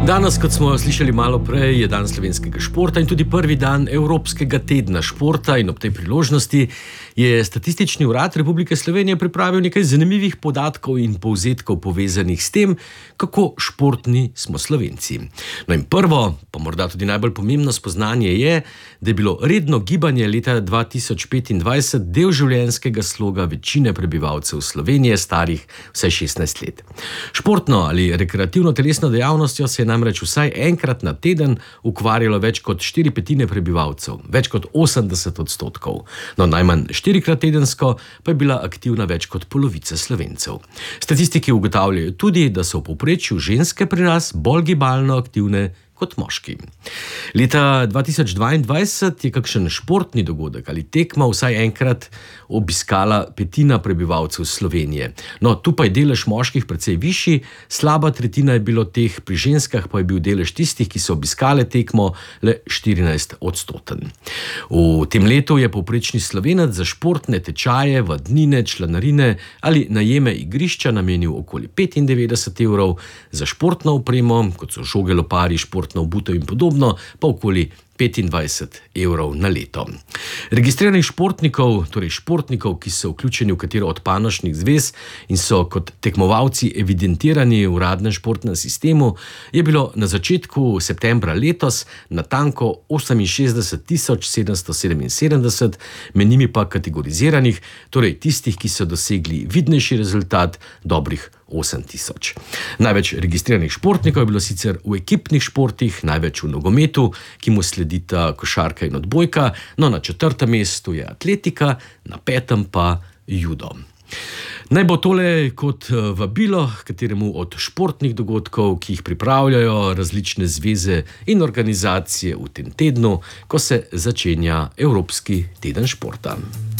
Danes, kot smo slišali malo prej, je dan slovenskega športa in tudi prvi dan Evropskega tedna športa, in ob tej priložnosti je Statistični urad Republike Slovenije pripravil nekaj zanimivih podatkov in povzetkov povezanih s tem, kako športni smo Slovenci. No in prvo, pa morda tudi najbolj pomembno spoznanje je, da je bilo redno gibanje leta 2025 del življenjskega sloga večine prebivalcev Slovenije starih vsaj 16 let. Športno ali rekreativno telesno dejavnostjo se je namreč vsaj enkrat na teden ukvarjalo več kot 4/5 prebivalcev, več kot 80%. No, najmanj 4-krat tedensko pa je bila aktivna več kot polovica Slovencev. Statistiki ugotavljajo tudi, da so v povprečju ženske pri nas bolj gibalno aktivne kot moški. Leta 2022 je kakšen športni dogodek ali tekma vsaj enkrat obiskala petina prebivalcev Slovenije. No, tu pa je delež moških precej višji, slaba tretjina je bilo teh, pri ženskah pa je bil delež tistih, ki so obiskale tekmo, le 14%. V tem letu je povprečni Slovenec za športne tečaje, vadnine, članarine ali najeme igrišča namenil okoli 95 evrov, za športno opremo, kot so žoge, lopari, športno obutev in podobno, pa okoli 25 evrov na leto. Registriranih športnikov, torej športnikov, ki so vključeni v katero od panožnih zvez in so kot tekmovalci evidentirani v uradnem športnem sistemu, je bilo na začetku septembra letos natanko 68 777, med njimi pa kategoriziranih, torej tistih, ki so dosegli vidnejši rezultat, dobrih 8000. Največ registriranih športnikov je bilo sicer v ekipnih športih, največ v nogometu, ki mu sledita košarka in odbojka, no na 4. mestu je atletika, na 5. pa judo. Naj bo tole kot vabilo kateremu od športnih dogodkov, ki jih pripravljajo različne zveze in organizacije v tem tednu, ko se začenja Evropski teden športa.